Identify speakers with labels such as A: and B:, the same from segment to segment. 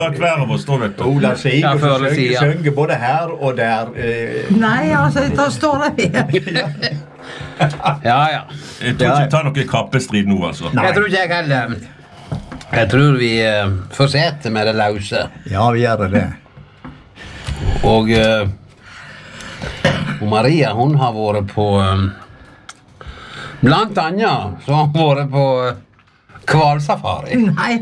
A: hver av oss da, vet du.
B: Ola sier synger både her og der.
C: Nei, altså, da står det her.
D: Ja.
A: Jeg tror ikke ta noe kappestrid nå, altså.
D: Jeg tror ikke jeg heller. Jeg tror vi fortsetter med det løse.
B: Ja, vi gjør det.
D: Og Maria, hun har vært på blant annet så har hun vært på kvalsafari.
C: Nei,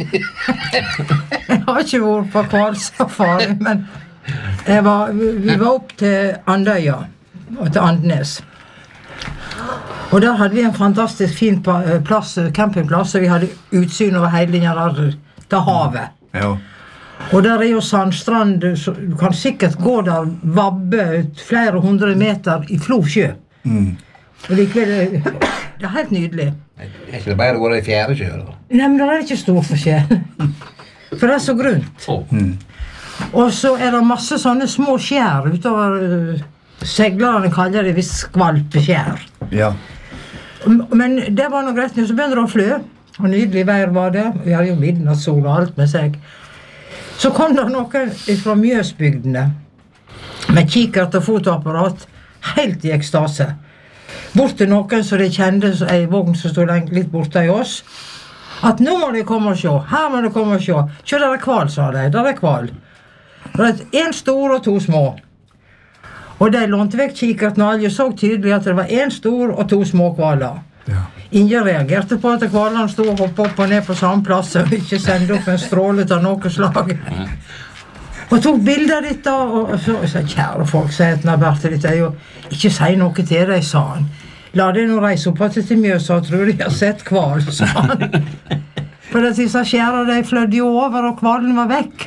C: jeg har ikke vært på kvalsafari, men vi var opp til Andøya og til Andenes. Og der hadde vi en fantastisk fin plass, campingplass, og vi hadde utsyn over hele linjen til havet.
B: Ja.
C: Og der jo sandstrand, så du kan sikkert gå der, vabbe ut flere 100 meter i Flo sjø. Og likevel, det helt nydelig.
D: Er ikke det bare å gå i fjerde sjø?
C: Nei, men det ikke stor forskjell. For det så grunt. Og så det masse sånne små skjær utover, seglerne kaller det visst skvalpeskjær.
B: Ja.
C: Men det var noe greit, så begynte det å flø, og nydelig vær var det. Vi hadde jo midnattssol og alt med seg. Så kom det noen fra Mjøsbygdene med kikkert og fotoapparat, helt i ekstase. Bort til noen som de kjente, en vogn som stod litt borte i oss, at nå må de komme og se, her må de komme og se. Se, der kval, sa de, der kval. Det en stor og to små. Og de lånte vekk kikkerten, og alle så tydelig at det var en stor og to små kvaler.
B: Ja.
C: Ingen reagerte på at kvalene stod og hoppet opp og ned på samme plass og ikke sendte opp en stråle av noe slag. Og tok bilder ditt da, og så sa kjære folk, sier den Bertil, det jo ikke si noe til deg, sa han. La deg nå reise opp til Mjøsa og tror de har sett kval, sa han. For at disse skjæra, de flødde jo over, og kvalen var vekk.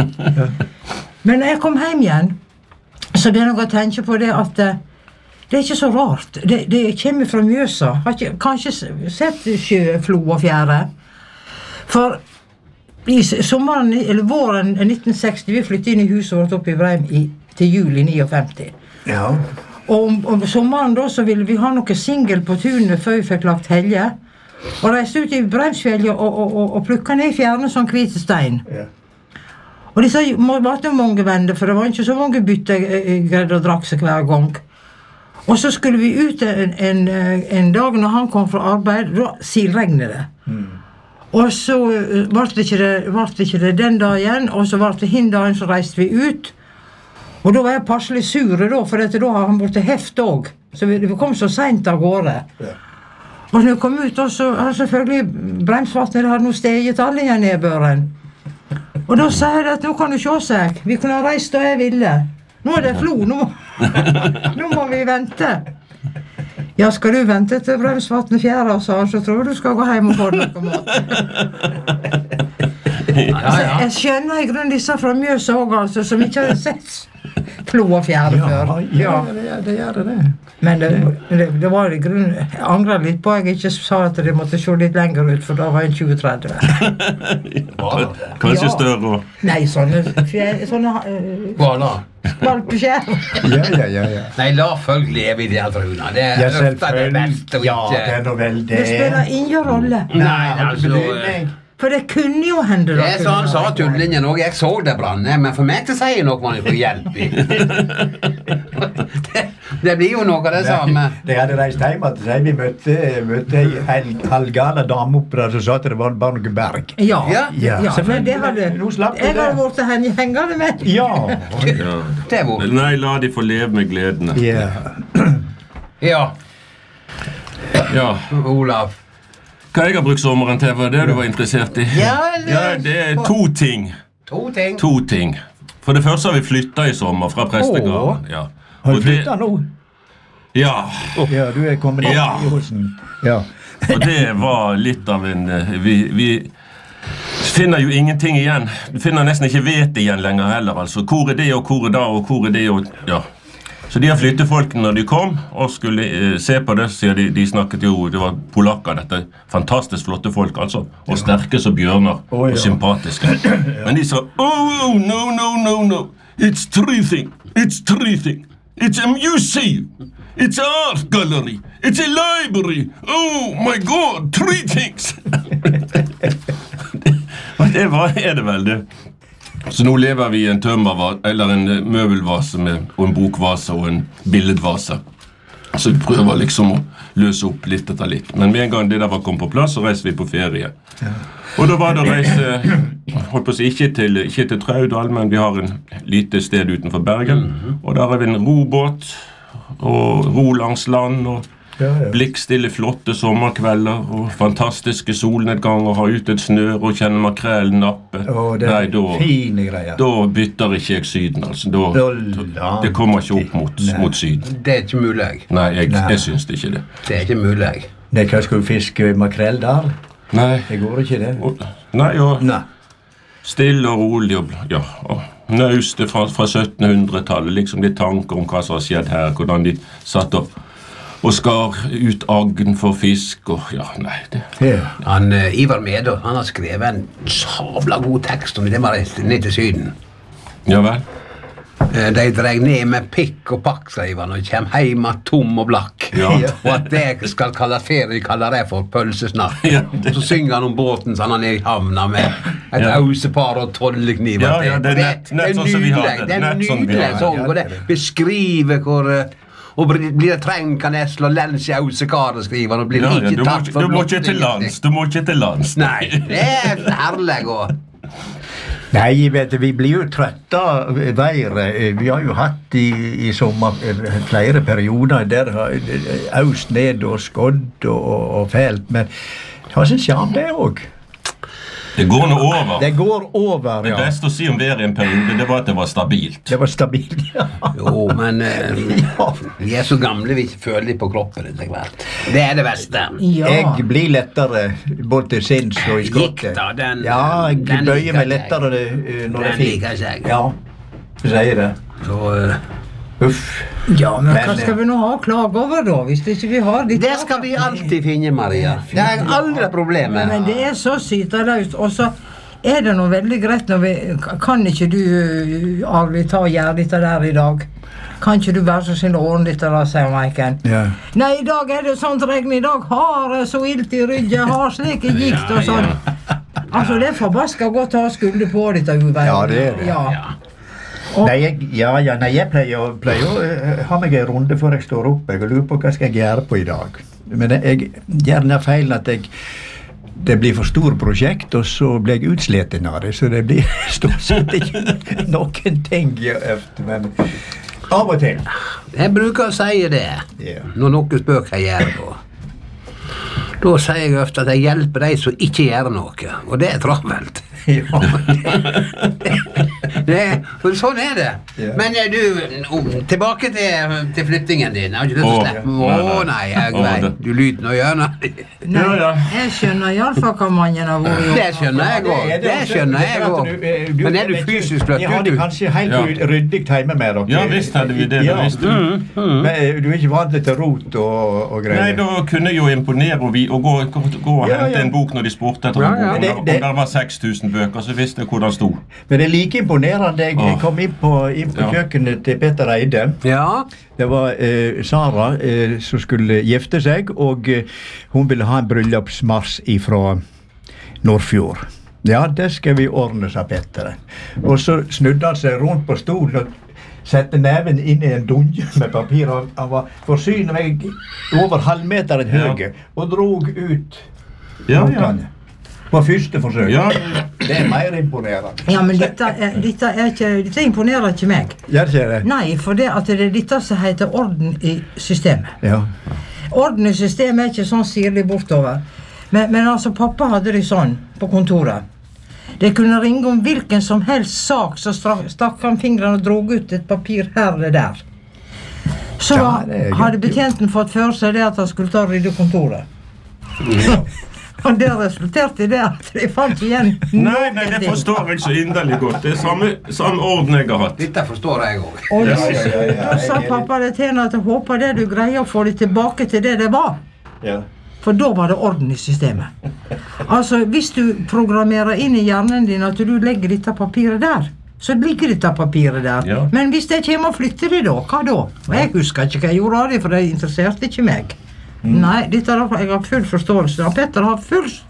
C: Men når jeg kom hjem igjen, så begynner jeg å tenke på det at det ikke så rart. Det kommer fra Mjøsa. Har ikke, kanskje sett sjø, Flo og fjære. For i sommeren, eller våren 1960, vi flyttet inn i huset vårt oppe i Breim til juli 59.
B: Ja.
C: Og om sommeren da, så ville vi ha noe singel på tunet før vi fikk lagt helge. Og reiste ut i Breimsfjellet og plukket ned i fjerne som hvite stein.
B: Ja.
C: Og disse var jo mange venner, for det var ikke så mange bytte greide å drakk seg hver gang. Og så skulle vi ut en dag når han kom fra arbeid, da silregnet det. Og så var det ikke det den dagen, og så var det hin dagen så reiste vi ut. Og da var jeg passelig sure da, for da har han borte heft også. Så vi kom så sent av gårde.
B: Ja.
C: Og når vi kom ut, så hadde selvfølgelig Breimsvatnet hadde noe steget alle igjen i børen. Og da sa jeg at nå kan du se seg, vi kunne ha reist da jeg ville. Nå det Flo, nå må vi vente. Ja, skal du vente til Breimsvatnet fjerde, sa han, så tror jeg du skal gå hjem og få noe mat. Jeg skjønner i grunnen disse fra Mjøsa også, altså, som ikke hadde sett Flo og fjerde før.
B: Ja, det gjør det.
C: Men det var i grunnen, jeg angrer litt på at jeg ikke sa at de måtte se litt lenger ut, for da var jeg 20-30.
A: Kanskje større og...
C: Nei, sånne valpeskjær.
B: Ja.
D: Nei, la folk leve i de her truna. Det ofte det beste og
B: ja, det
D: ikke...
B: nå vel det.
C: Det spiller ingen rolle.
D: Nei, altså...
C: For det kunne jo hende
D: Det sånn sa tullingen også, jeg så det brannet, men for meg til sier noe man får hjelp i. det blir jo noe av det samme.
B: De hadde reist hjem at vi møtte en halvgale dame oppe der som sa at det var bare noe berg.
C: Ja,
B: men
C: det hadde jeg hadde vært hengende med.
B: Ja.
D: Det var...
A: Nei, la de få leve med gledene.
D: Ja. Olav.
A: Hva jeg har brukt sommeren til, var det du var interessert i?
D: Ja,
A: det to ting. To ting. For det første har vi flyttet i sommer fra Prestegarden. Ja.
B: Har du flyttet nå?
A: Ja.
B: Ja, du kommet inn i husen. Ja.
A: Og det var litt av en... Vi finner jo ingenting igjen. Du finner nesten ikke vet igjen lenger heller, altså. Hvor det, og hvor da, og hvor det, og... Ja. Så de har flyttet folkene når de kom, og skulle se på det, så de snakket jo, det var polakker, dette fantastisk flotte folk, altså, og sterke som bjørner, og sympatiske. Men de sa, no, it's three things, it's a museum, it's an art gallery, it's a library, oh my god, 3 things! Og det var, det vel, det. Så nå lever vi i en eller en møbelvase og en bokvase og en billedvase. Så vi prøver liksom å løse opp litt etter litt. Men med en gang det der var kommet på plass, så reiste vi på ferie. Ja. Og da var det å reise, holdt på å si, ikke til Traudal, men vi har en lite sted utenfor Bergen. Og der har vi en robåt, og ro langs land, og blikkstille, flotte sommerkvelder, og fantastiske solnedganger, ha ut et snør og kjenne makrellen nappe.
B: Det fine greier.
A: Da bytter ikke jeg syden, altså. Det kommer ikke opp mot syden.
D: Det ikke mulig.
A: Nei, jeg synes det ikke det.
D: Det ikke mulig.
B: Nei, hva skal du fiske makrell der?
A: Nei.
B: Det går ikke det.
A: Nei. Stille og rolig, og nøste fra 1700-tallet, liksom de tanker om hva som har skjedd her, hvordan de satt og skar ut agn for fisk, og det.
D: Ivar Medå, han har skrevet en sabla god tekst om det med reiste ned til syden.
A: Ja vel?
D: De dreg ned med pikk og pakk, sier han, og kommer hjem tom og blakk. Og at det skal kalle ferie, kaller det for pølsesnakk. Så synger han om båten som han er i havna med et ausepar og 12 kniver.
A: Det er nett sånn som vi har det.
D: Det er nydelig sånn, og det beskriver hvor... Og blir det treng kan jeg slå lens i ausekaret, skriver han, og blir ikke tatt for
A: du må ikke til lands. Nei,
D: det er herlig å...
B: Nei, vi blir jo trøtte av været. Vi har jo hatt i sommer flere perioder der øst ned og skodd og fælt, men det har sin charme det også.
A: Det går nå over.
B: Det går over,
A: Det beste å si om været i en periode, det var at det var stabilt.
B: Det var stabilt,
D: Jo, men vi er så gamle vi ikke føler det på kroppen etter hvert. Det er det beste.
B: Jeg blir lettere både til sinns og i skottet. Jeg bøyer meg lettere når det er fint.
D: Den liker jeg.
B: Ja, du sier det.
D: Så...
B: Uff.
C: Ja, men hva skal vi nå ha å klage over da, hvis ikke vi har litt...
D: Det skal vi alltid finne, Maria. Det er aldri problemet.
C: Men det er så syterløst, og så er det noe veldig greit når vi... Kan ikke du, Arvid, ta og gjøre dette der i dag? Kan ikke du være så snill å ordne dette da, sier Maiken. Nei, i dag er det sånt regn, i dag har jeg så ilt i ryggen, har slik gikt og sånn. Altså, det er forbaska godt å ha skulde på dette uværet.
B: Ja, det er det. Nei, jeg pleier å ha meg en runde før jeg står opp. Jeg lurer på hva skal jeg gjøre på i dag. Men jeg gjør den feilen at det blir for stor prosjekt, og så blir jeg utsleten av det, så det blir stort sett ikke noen ting efter, men av og til.
D: Jeg bruker å si det, når noen spør hva jeg gjør på. Da sier jeg ofte at jeg hjelper deg som ikke gjør noe, og det er travelt. For sånn er det. Men du, tilbake til flyttingen din. Har ikke lyst til å slippe? Nei, du lyder noe gjerne.
C: Nei, jeg skjønner i alle fall hva mannen har vært gjort.
D: Det skjønner jeg også. Men er du fysisk fløtt?
B: Jeg hadde kanskje helt ryddig hjemme med dere.
A: Ja, visst hadde vi det,
B: Men du er ikke vant til rot og greier.
A: Nei, da kunne jeg jo imponere og gå og hente en bok når de spurte etter en bok. Om det var 6000 bøker, så visste jeg hvor den stod.
B: Men det er like imponerende. Jeg kom inn på kjøkkenet til Petter Eide. Det var Sara som skulle gifte seg, og hun ville ha en bryllupsmars fra Nordfjord. Ja, det skal vi ordne, sa Petter. Og så snudde han seg rundt på stolen og sette neven inn i en dunje med papir. Han var forsynet meg over halvmeteren høye og drog ut notene. På første forsøk. Det er mer imponerende.
C: Ja, men dette imponerer ikke meg.
B: Gjør ikke det?
C: Nei, for det at det er dette som heter orden i systemet. Orden i systemet er ikke sånn sirlig bortover. Men altså, pappa hadde det sånn på kontoret. Det kunne ringe om hvilken som helst sak, så stakk han fingrene og drog ut et papir her eller der. Så hadde betjenten fått for seg det at han skulle ta og rydde kontoret. Og det resulterte i det at de fant igjen
A: Nei, det forstår jeg så inderlig godt. Det er samme orden jeg har hatt.
D: Dette forstår jeg også.
C: Og da sa pappa det til henne at jeg håper det du greier å få det tilbake til det var. For da var det orden i systemet. Altså, hvis du programmerer inn i hjernen din at du legger dette papiret der, så ligger dette papiret der. Men hvis jeg kommer og flytter det da, hva da? Og jeg husker ikke hva jeg gjorde av det, for det interesserte ikke meg. Nei, dette jeg har full forståelse. Petter har full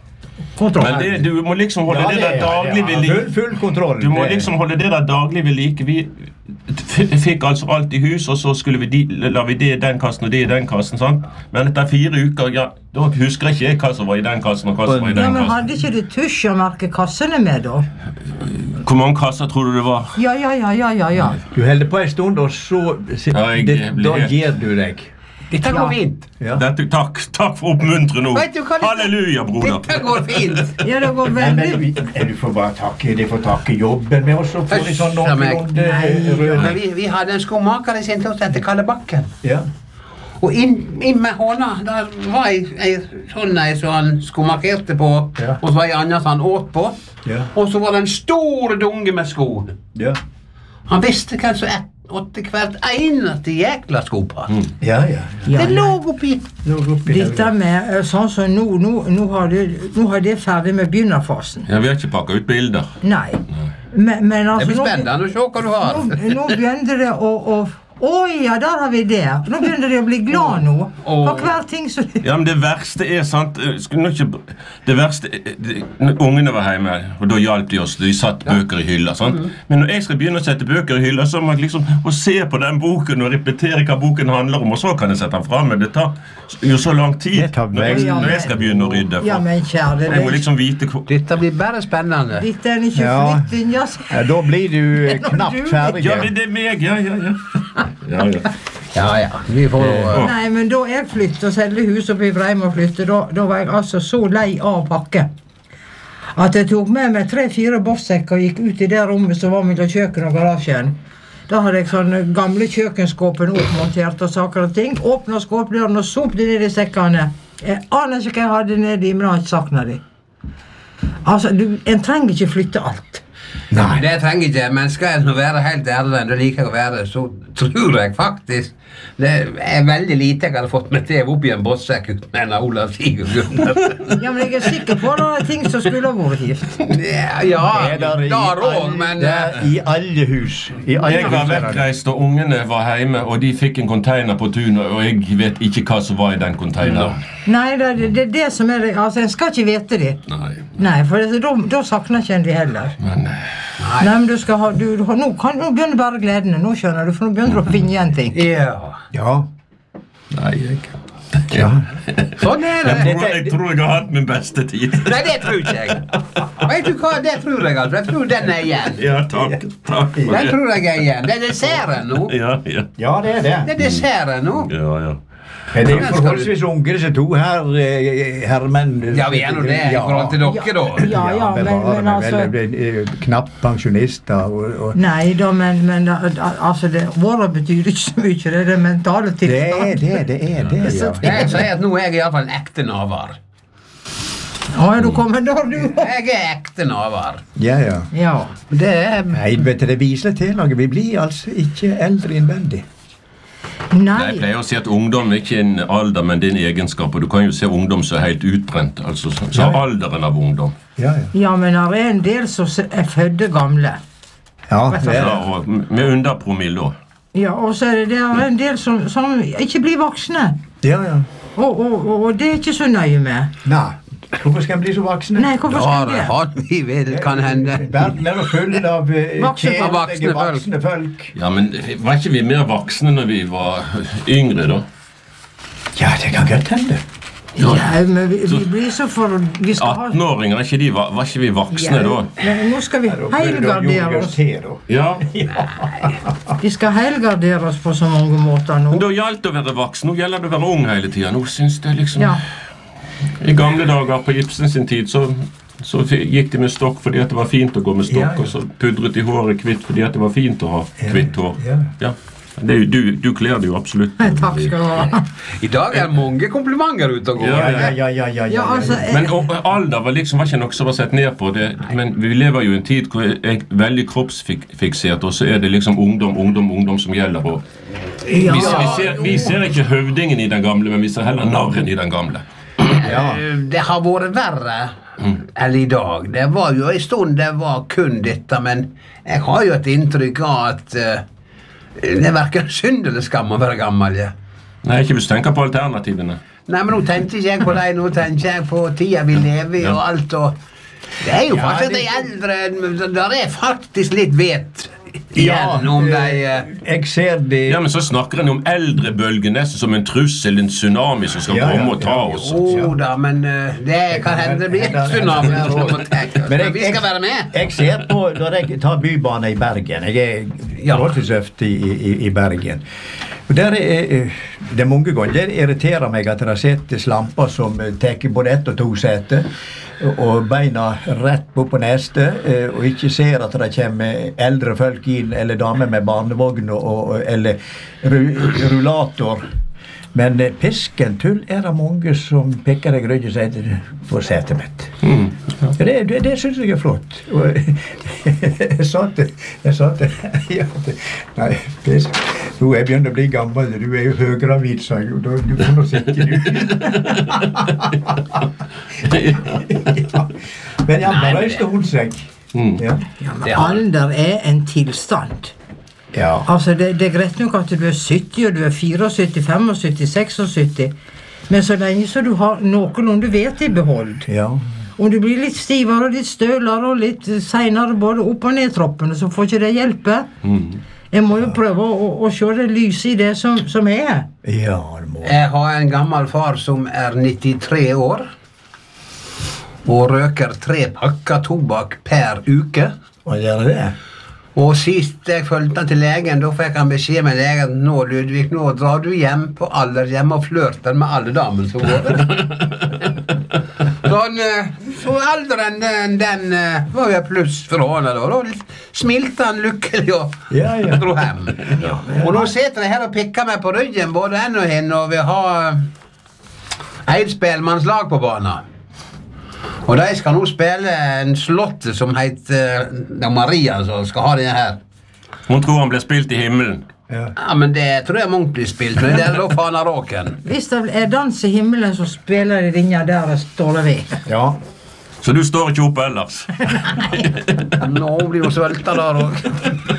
C: kontroll.
A: Men du må liksom holde det der daglig ved like.
B: Full kontroll.
A: Du må liksom holde det der daglig ved like. Vi fikk altså alt i hus, og så skulle la vi det i den kassen og det i den kassen, sant? Men etter 4 uker, ja, da husker ikke jeg hva som var i den kassen og hva som var i den kassen.
C: Men hadde ikke du tusj og merke kassene med da?
A: Hvor mange kasser tror du det var?
C: Ja.
B: Du holder på en stund, og så da gir du deg.
D: Dette går fint.
B: Ja.
A: Takk for oppmuntre nå. Halleluja, broder.
D: Dette går fint.
C: Ja, det går veldig.
B: Du får bare takke jobben med oss, og få litt sånn noenlunde
D: Vi hadde en skomaker i sin tid som heter Kalle Bakken.
B: Ja.
D: Og inn med hånda, der var ei som han skomakerte på, og så var ei annet som han åt på, og så var det en stor dunge med sko.
B: Ja.
D: Han visste hvem som åtte hvert eneste jækla skopa.
B: Ja.
D: Det lå oppi.
C: Dette med, sånn som nå har det ferdig med begynnerfasen.
A: Ja, vi har ikke pakket ut bilder.
C: Nei. Men altså,
D: det blir spennende å se hva du har.
C: Nå begynner det ja, der har vi det. Nå begynner de å bli glad nå. For hver ting så...
A: Ja, men det verste sant, det verste, ungene var hjemme, og da hjalp de oss, de satt bøker i hylla, sant? Men når jeg skal begynne å sette bøker i hylla, så må jeg liksom å se på den boken og repetere hva boken handler om, og så kan jeg sette den frem, men det tar jo så lang tid når jeg skal begynne å rydde.
C: Ja, men kjære,
A: jeg må liksom vite hvor...
D: Dette blir bare spennende.
C: Dette ikke flyttlinja.
B: Ja, da blir du knapt ferdig.
A: Ja, men det meg, ja.
D: Ja, vi får
C: Nei, men da jeg flyttet og selgte hus oppe i Breim og flyttet, da var jeg altså så lei av pakke at jeg tok med meg 3-4 bossekker og gikk ut i det rommet som var mellom kjøkken og garasjen. Da hadde jeg sånne gamle kjøkkenskåpen oppmontert og saker og ting, åpnet skåpdøren og sopt det ned i sekkene. Jeg aner ikke hva jeg hadde nede i, men jeg har ikke saknet de. Altså, en trenger ikke flytte alt.
D: Nei, det trenger ikke, men skal jeg nå være helt ærlig enn du liker å være, så tror jeg faktisk det veldig lite jeg hadde fått med til opp i en bossekk uten en av Olav Sigurd.
C: Ja, men jeg sikker på det er ting som skulle ha vært gift.
D: Ja, der også, men...
B: I alle hus.
A: Jeg var vekkreist, og ungene var hjemme, og de fikk en container på tunet, og jeg vet ikke hva som var i den containeren.
C: Nei, det det som altså, en skal ikke vite det. Nei, for da sakner ikke en de heller. Nei, men nå begynner bare gledene, nå skjønner du, for nå begynner du å finne igjen ting.
B: Ja.
A: Nei,
D: sånn det.
A: Jeg tror jeg har hatt min beste tid.
D: Nei, det tror ikke jeg. Vet du hva, det tror jeg altså. Jeg tror den er igjen.
A: Ja, takk for det.
D: Den tror jeg er igjen. Det er desserten nå.
A: Ja,
B: det er det.
D: Det er desserten nå.
A: Ja.
B: Det er jo forholdsvis unge, disse to herremenn.
D: Ja, vi er nå det, i forhold til dere da.
C: Ja, men altså...
B: Knapt pensjonister.
C: Nei da, men altså, året betyr ikke så mye, det er det mentale tilstand.
B: Det er det, ja.
D: Jeg sier at nå er jeg i hvert fall en ekte navar.
C: Er du kommet da, du?
D: Jeg er ekte navar.
B: Ja.
D: Det er...
B: Nei, vet du, det viser til noe. Vi blir altså ikke eldre innvendig.
C: Nei.
A: Jeg pleier å si at ungdom er ikke en alder, men det er en egenskap, og du kan jo se ungdom som er helt utbrent, altså så alderen av ungdom.
C: Ja, men det er en del som er fødde gamle.
B: Ja,
A: med underpromille også.
C: Ja, og så er det en del som ikke blir voksne.
B: Ja.
C: Og det er ikke så nøye med.
B: Nei. Hvorfor skal en bli så voksne?
C: Nei, hvorfor skal det?
D: Ja, vi vil, kan hende.
B: Verden er full av voksne folk.
A: Ja, men var ikke vi mer voksne når vi var yngre da?
B: Ja, det kan godt hende.
C: Ja, men vi blir så for...
A: 18-åringer, var ikke vi voksne da?
C: Men nå skal vi helgardere oss.
A: Ja.
C: Vi skal helgardere oss på så mange måter nå.
A: Men da gjaldt det å være voksen, nå gjelder det å være ung hele tiden. Nå synes det liksom... I gamle dager på Ibsen sin tid så gikk de med stokk fordi at det var fint å gå med stokk, og så pudret de håret kvitt fordi at det var fint å ha kvitt hår. Ja. Du kler det jo absolutt.
C: Takk skal du ha.
D: I dag er mange komplimenter ute og går.
B: Ja.
A: Men alder var liksom ikke noe som var sett ned på det, men vi lever jo i en tid hvor jeg er veldig kroppsfiksert, og så er det liksom ungdom som gjelder. Vi ser ikke høvdingen i den gamle, men vi ser heller narren i den gamle.
D: Det har vært verre enn i dag. Det var jo en stund det var kun dette, men jeg har jo et inntrykk av at det er hverken synd eller skam å være gammel.
A: Nei, ikke hvis du tenker på alternativene.
D: Nei, men nå tenker ikke jeg på deg, nå tenker jeg på tida vi lever I og alt, og det jo faktisk de eldre, der faktisk litt vet igjen om de...
B: Jeg ser det...
A: Ja, men så snakker han om eldrebølgen nesten som en trussel, en tsunami som skal komme og ta oss.
D: Da, men det kan hende det blir en tsunami men vi skal være med.
B: Jeg ser på, når jeg tar bybane I Bergen, jeg rådhusøft I Bergen, og der det mange ganger, det irriterer meg at det sitter slamper som tar både 1 og 2 seter, og beina rett på neste, og ikke ser at det kommer eldre folk inn, eller damer med barnevogn, eller rullator. Men pisken tull det mange som pekker deg ryggen og sier for setet mitt. Det synes jeg flott. Og jeg sa til nei, pisk, nå jeg begynner å bli gammel, du jo høygravid, sa jeg, du får nå sitte Men da røyste hun seg.
C: Ja, men alder en tilstand.
B: Ja.
C: Altså, det greit nok at du 70, og du 74, 75, 76, men så lenge så du har noenlunde vet I behold.
B: Ja.
C: Om du blir litt stivere og litt stølere og litt senere både opp- og ned troppene, så får ikke det hjelpe. Jeg må jo prøve å se det lyset I det som
B: Ja, det må.
D: Jeg har en gammel far som 93 år, og røker 3 pakker tobakk per uke.
B: Hva gjør det?
D: Og sist jeg følte han til legen, da fikk han beskjed med legen, nå Ludvig, nå drar du hjem på alderhjem og flørter med alle damer som går. Så alderen den var jo pluss for hånda da, smilte han lykkelig og dro hjem. Og nå sitter jeg her og pikker meg på ryggen, både en og henne, og vi har Eidspelmannslag på banen. Og de skal nå spille en slott som heter Maria, som skal ha denne her.
A: Hun tror han ble spilt I himmelen.
D: Ja, men det tror jeg mange blir spilt, men det da Fanaråken.
C: Hvis det dans I himmelen, så spiller de ringer der og står det ved.
B: Ja.
A: Så du står ikke opp ellers?
D: Nå blir jo svølta der også.